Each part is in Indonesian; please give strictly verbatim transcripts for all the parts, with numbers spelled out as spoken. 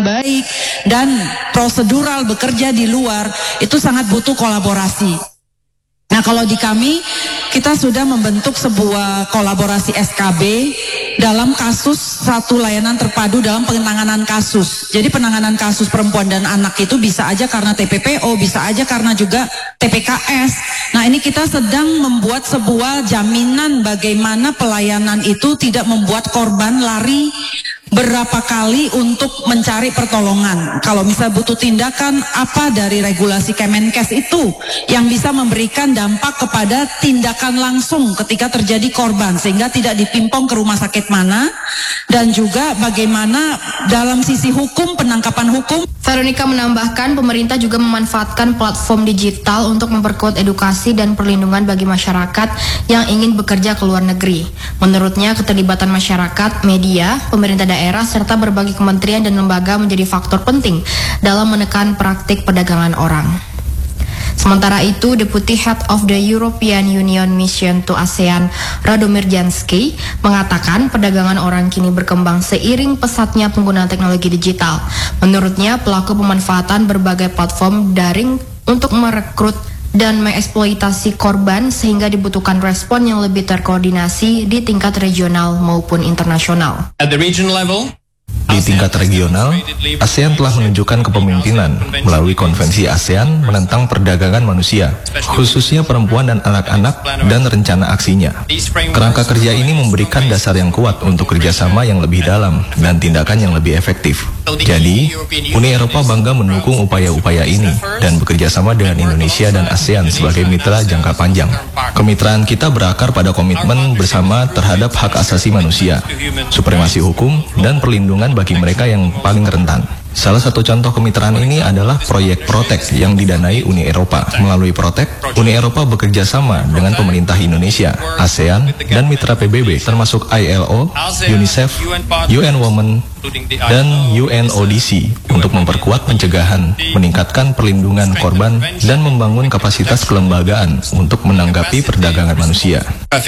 baik dan prosedural bekerja di luar, itu sangat butuh kolaborasi. Nah, kalau di kami, kita sudah membentuk sebuah kolaborasi S K B dalam kasus satu layanan terpadu dalam penanganan kasus. Jadi penanganan kasus perempuan dan anak itu bisa aja karena T P P O, bisa aja karena juga T P K S. Nah, ini kita sedang membuat sebuah jaminan bagaimana pelayanan itu tidak membuat korban lari berapa kali untuk mencari pertolongan. Kalau misalnya butuh tindakan, apa dari regulasi Kemenkes itu yang bisa memberikan dampak kepada tindakan langsung ketika terjadi korban, sehingga tidak dipimpong ke rumah sakit mana, dan juga bagaimana dalam sisi hukum, penangkapan hukum. Veronica menambahkan, pemerintah juga memanfaatkan platform digital untuk memperkuat edukasi dan perlindungan bagi masyarakat yang ingin bekerja ke luar negeri. Menurutnya, keterlibatan masyarakat, media, pemerintah daerah, serta berbagai kementerian dan lembaga menjadi faktor penting dalam menekan praktik perdagangan orang. Sementara itu, Deputy Head of the European Union Mission to ASEAN, Radomir Jansky, mengatakan perdagangan orang kini berkembang seiring pesatnya penggunaan teknologi digital. Menurutnya, pelaku pemanfaatan berbagai platform daring untuk merekrut dan mengeksploitasi korban sehingga dibutuhkan respon yang lebih terkoordinasi di tingkat regional maupun internasional. At the regional level, Di tingkat regional, ASEAN telah menunjukkan kepemimpinan melalui Konvensi ASEAN menentang perdagangan manusia, khususnya perempuan dan anak-anak, dan rencana aksinya. Kerangka kerja ini memberikan dasar yang kuat untuk kerjasama yang lebih dalam dan tindakan yang lebih efektif. Jadi, Uni Eropa bangga mendukung upaya-upaya ini dan bekerja sama dengan Indonesia dan ASEAN sebagai mitra jangka panjang. Kemitraan kita berakar pada komitmen bersama terhadap hak asasi manusia, supremasi hukum, dan perlindungan bagi mereka yang paling rentan. Salah satu contoh kemitraan ini adalah proyek Protect yang didanai Uni Eropa. Melalui Protect, Uni Eropa bekerja sama dengan pemerintah Indonesia, ASEAN, dan mitra P B B termasuk I L O, UNICEF, U N Women, dan U N O D C untuk memperkuat pencegahan, meningkatkan perlindungan korban, dan membangun kapasitas kelembagaan untuk menanggapi perdagangan manusia.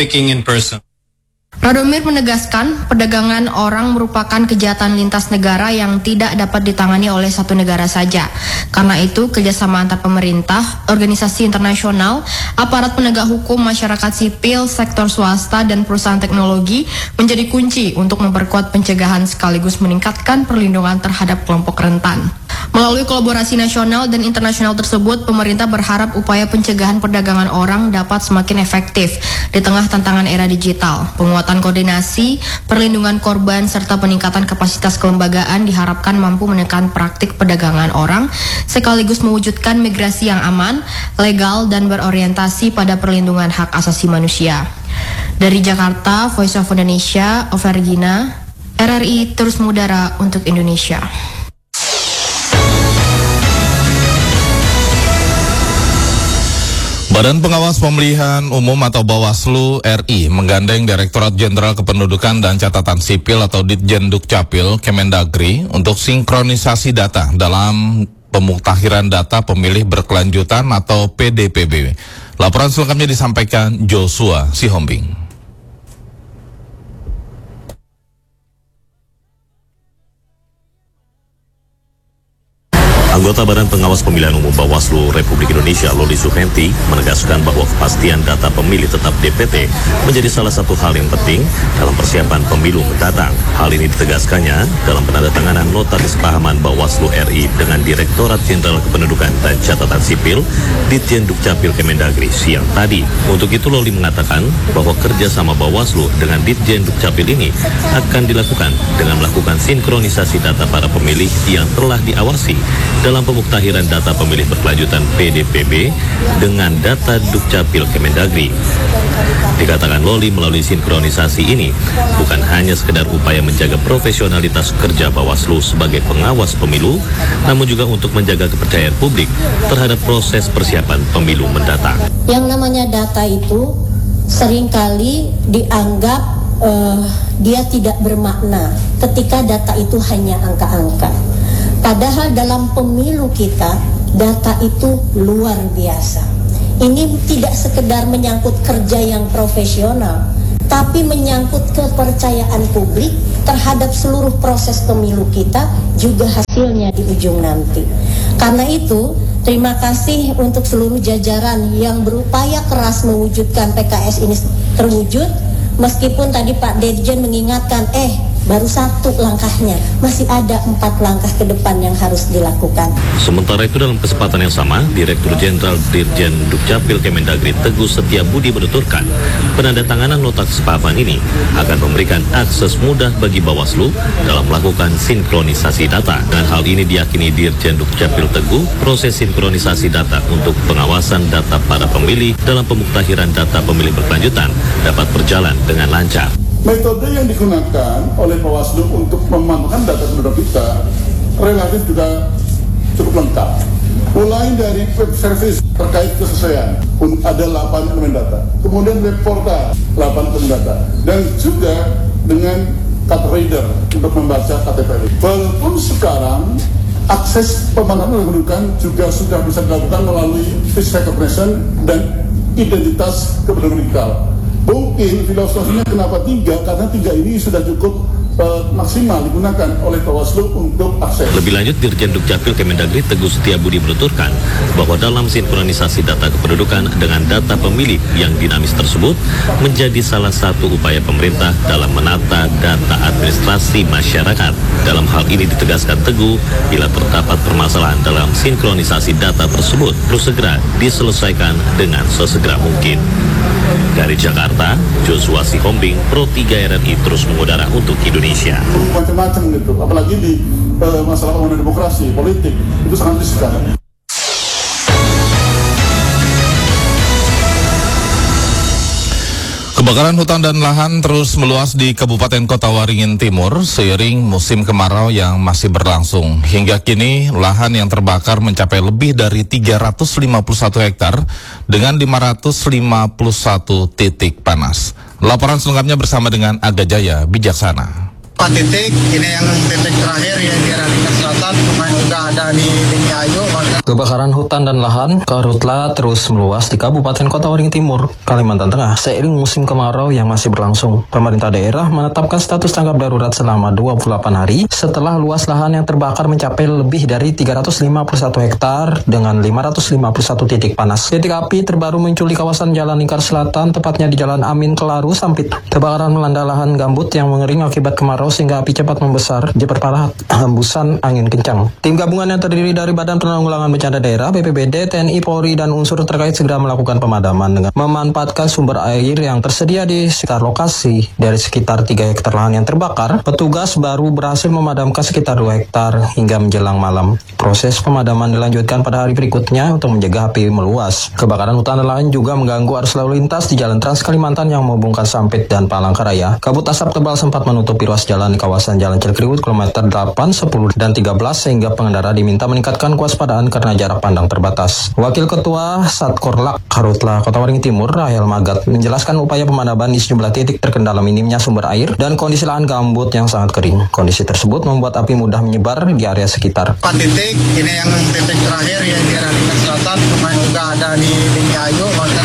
Radomir menegaskan, perdagangan orang merupakan kejahatan lintas negara yang tidak dapat ditangani oleh satu negara saja. Karena itu, kerjasama antar pemerintah, organisasi internasional, aparat penegak hukum, masyarakat sipil, sektor swasta, dan perusahaan teknologi menjadi kunci untuk memperkuat pencegahan sekaligus meningkatkan perlindungan terhadap kelompok rentan. Melalui kolaborasi nasional dan internasional tersebut, pemerintah berharap upaya pencegahan perdagangan orang dapat semakin efektif di tengah tantangan era digital. Penguatan koordinasi, perlindungan korban, serta peningkatan kapasitas kelembagaan diharapkan mampu menekan praktik perdagangan orang, sekaligus mewujudkan migrasi yang aman, legal, dan berorientasi pada perlindungan hak asasi manusia. Dari Jakarta, Voice of Indonesia, Overgina, R R I terus mengudara untuk Indonesia. Badan Pengawas Pemilihan Umum atau Bawaslu R I menggandeng Direktorat Jenderal Kependudukan dan Catatan Sipil atau Ditjen Dukcapil Kemendagri untuk sinkronisasi data dalam pemuktahiran data pemilih berkelanjutan atau P D P B. Laporan selengkapnya disampaikan Joshua Sihombing. Anggota Badan Pengawas Pemilihan Umum Bawaslu Republik Indonesia, Loli Suhenti, menegaskan bahwa kepastian data pemilih tetap D P T menjadi salah satu hal yang penting dalam persiapan pemilu mendatang. Hal ini ditegaskannya dalam penandatanganan nota kesepahaman Bawaslu R I dengan Direktorat Jenderal Kependudukan dan Catatan Sipil Ditjen Dukcapil Kemendagri siang tadi. Untuk itu, Loli mengatakan bahwa kerjasama Bawaslu dengan Ditjen Dukcapil ini akan dilakukan dengan melakukan sinkronisasi data para pemilih yang telah diawasi dalam pemuktahiran data pemilih berkelanjutan P D P B dengan data Dukcapil Kemendagri. Dikatakan Loli, melalui sinkronisasi ini bukan hanya sekedar upaya menjaga profesionalitas kerja Bawaslu sebagai pengawas pemilu, namun juga untuk menjaga kepercayaan publik terhadap proses persiapan pemilu mendatang. Yang namanya data itu seringkali dianggap uh, dia tidak bermakna ketika data itu hanya angka-angka. Padahal dalam pemilu kita, data itu luar biasa. Ini tidak sekedar menyangkut kerja yang profesional, tapi menyangkut kepercayaan publik terhadap seluruh proses pemilu kita, juga hasilnya di ujung nanti. Karena itu, terima kasih untuk seluruh jajaran yang berupaya keras mewujudkan P K S ini terwujud, meskipun tadi Pak Dirjen mengingatkan, eh baru satu langkahnya, masih ada empat langkah ke depan yang harus dilakukan. Sementara itu dalam kesempatan yang sama, Direktur Jenderal Dirjen Dukcapil Kemendagri Teguh Setiabudi menuturkan, penandatanganan nota kesepahaman ini akan memberikan akses mudah bagi Bawaslu dalam melakukan sinkronisasi data. Dengan hal ini diyakini Dirjen Dukcapil Teguh, proses sinkronisasi data untuk pengawasan data para pemilih dalam pemuktahiran data pemilih berkelanjutan dapat berjalan dengan lancar. Metode yang digunakan oleh Bawaslu untuk memantaukan data penduduk kita relatif juga cukup lengkap. Mulai dari web service terkait kesesuaian, ada delapan elemen data. Kemudian web portal, delapan elemen data. Dan juga dengan card reader untuk membaca K T P. Walaupun sekarang akses pemantauan kependudukan juga sudah bisa dilakukan melalui face recognition dan identitas kependudukan digital. Mungkin filosofinya kenapa tiga, karena tiga ini sudah cukup uh, maksimal digunakan oleh Bawaslu untuk akses. Lebih lanjut, Dirjen Dukcapil Kemendagri Teguh Setiabudi menuturkan bahwa dalam sinkronisasi data kependudukan dengan data pemilih yang dinamis tersebut menjadi salah satu upaya pemerintah dalam menata data administrasi masyarakat. Dalam hal ini ditegaskan Teguh, bila terdapat permasalahan dalam sinkronisasi data tersebut perlu segera diselesaikan dengan sesegera mungkin. Dari Jakarta, Joshua Sihombing, Pro tiga R R I terus mengudara untuk Indonesia. Macam-macam gitu, apalagi di uh, masalah pembangunan demokrasi, politik, itu sangat riskan. Kebakaran hutan dan lahan terus meluas di Kabupaten Kota Waringin Timur seiring musim kemarau yang masih berlangsung. Hingga kini lahan yang terbakar mencapai lebih dari tiga ratus lima puluh satu hektar dengan lima ratus lima puluh satu titik panas. Laporan selengkapnya bersama dengan Aga Jaya Bijaksana. Empat titik, ini yang titik terakhir ya di Radika Selatan, kemarin juga ada di Bumi Ayu. Kebakaran hutan dan lahan karhutla terus meluas di Kabupaten Kota Waringin Timur, Kalimantan Tengah seiring musim kemarau yang masih berlangsung. Pemerintah daerah menetapkan status tanggap darurat selama dua puluh delapan hari setelah luas lahan yang terbakar mencapai lebih dari tiga ratus lima puluh satu hektar dengan lima ratus lima puluh satu titik panas. Titik api terbaru muncul di kawasan Jalan Lingkar Selatan, tepatnya di Jalan Amin Kelaru Sampit. Kebakaran melanda lahan gambut yang mengering akibat kemarau sehingga api cepat membesar diperparah hembusan angin kencang. Tim gabungan yang terdiri dari Badan Penanggulangan Bencana Daerah, B P B D, T N I, Polri, dan unsur terkait segera melakukan pemadaman dengan memanfaatkan sumber air yang tersedia di sekitar lokasi. Dari sekitar tiga hektar lahan yang terbakar, petugas baru berhasil memadamkan sekitar dua hektar hingga menjelang malam. Proses pemadaman dilanjutkan pada hari berikutnya untuk mencegah api meluas. Kebakaran hutan dan lahan juga mengganggu arus lalu lintas di Jalan Trans Kalimantan yang menghubungkan Sampit dan Palangkaraya. Kabut asap tebal sempat menutupi ruas jalan di kawasan Jalan Cikriwut kilometer delapan, sepuluh, dan tiga belas sehingga pengendara diminta meningkatkan kewaspadaan karena jarak pandang terbatas. Wakil Ketua Satkorlak Karhutla Kota Waringin Timur, Rahel Magat, menjelaskan upaya pemadaman di sejumlah titik terkendala minimnya sumber air dan kondisi lahan gambut yang sangat kering. Kondisi tersebut membuat api mudah menyebar di area sekitar. Empat titik, ini yang titik terakhir ya di Radika Selatan, kemarin juga ada di Bumi Ayu,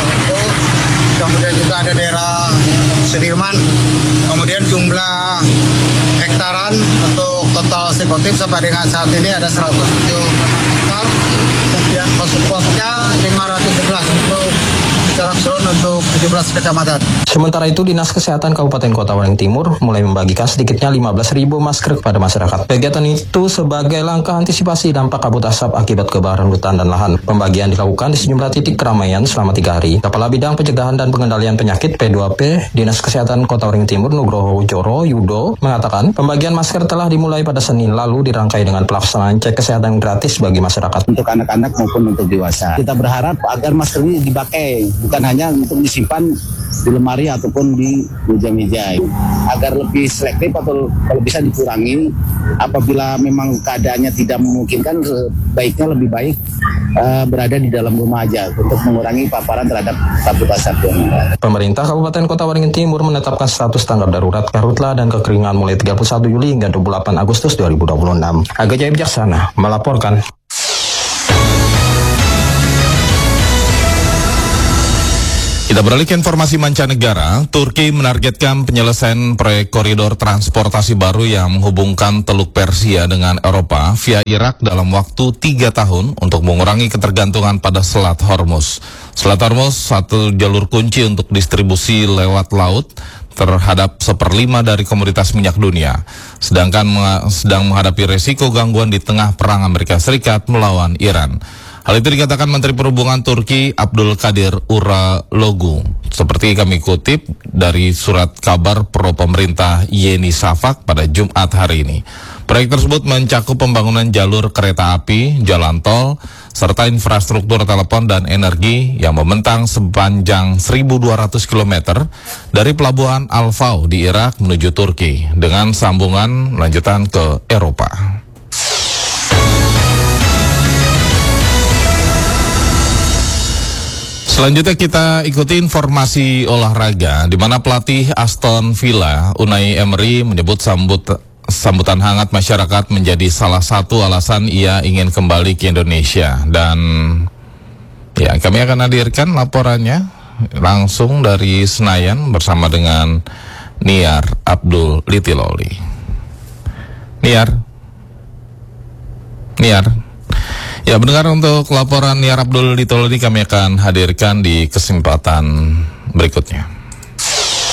kemudian juga ada daerah Sudirman, kemudian jumlah hektaran untuk total sekotif sampai dengan saat ini ada seratus tujuh hektar, kemudian kos-kosnya lima ratus sebelas untuk secara keseluruhan untuk tujuh belas kecamatan. Sementara itu, Dinas Kesehatan Kabupaten Kota Waringin Timur mulai membagikan sedikitnya lima belas ribu masker kepada masyarakat. Kegiatan itu sebagai langkah antisipasi dampak kabut asap akibat kebakaran hutan dan lahan. Pembagian dilakukan di sejumlah titik keramaian selama tiga hari. Kepala Bidang Pencegahan dan Pengendalian Penyakit P dua P Dinas Kesehatan Kota Waringin Timur, Nugroho Joro Yudo, mengatakan pembagian masker telah dimulai pada Senin lalu dirangkai dengan pelaksanaan cek kesehatan gratis bagi masyarakat. Untuk anak-anak maupun untuk dewasa. Kita berharap agar masker ini dipakai, bukan hanya untuk disimpan di lemari ataupun di meja-meja, agar lebih selektif atau kalau bisa dikurangi apabila memang keadaannya tidak memungkinkan, baiknya lebih baik uh, berada di dalam rumah aja untuk mengurangi paparan terhadap kabut asap. Pemerintah Kabupaten Kota Waringin Timur menetapkan status tanggap darurat karhutla dan kekeringan mulai tiga puluh satu Juli hingga dua puluh delapan Agustus dua ribu dua puluh enam. Aga Jaya Bijaksana melaporkan. Kita beralih ke informasi mancanegara. Turki menargetkan penyelesaian proyek koridor transportasi baru yang menghubungkan Teluk Persia dengan Eropa via Irak dalam waktu tiga tahun untuk mengurangi ketergantungan pada Selat Hormuz. Selat Hormuz satu jalur kunci untuk distribusi lewat laut terhadap seperlima dari komoditas minyak dunia, sedangkan sedang menghadapi resiko gangguan di tengah perang Amerika Serikat melawan Iran. Hal itu dikatakan Menteri Perhubungan Turki Abdul Kadir Uralogu. Seperti kami kutip dari surat kabar pro pemerintah Yeni Shafak pada Jumat hari ini. Proyek tersebut mencakup pembangunan jalur kereta api, jalan tol, serta infrastruktur telepon dan energi yang membentang sepanjang seribu dua ratus kilometer dari pelabuhan Al-Fau di Irak menuju Turki dengan sambungan lanjutan ke Eropa. Selanjutnya kita ikuti informasi olahraga, di mana pelatih Aston Villa, Unai Emery, menyebut sambut, sambutan hangat masyarakat menjadi salah satu alasan ia ingin kembali ke Indonesia. Dan ya, kami akan hadirkan laporannya langsung dari Senayan bersama dengan Niar Abdul Litiloli. Niar, Niar. Ya, mendengar untuk laporan Niar Abdul Litiloli kami akan hadirkan di kesempatan berikutnya.